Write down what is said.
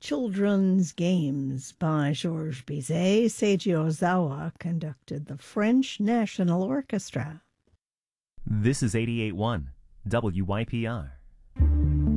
Children's Games by Georges Bizet. Seiji Ozawa conducted the French National Orchestra. This is 88.1 WYPR.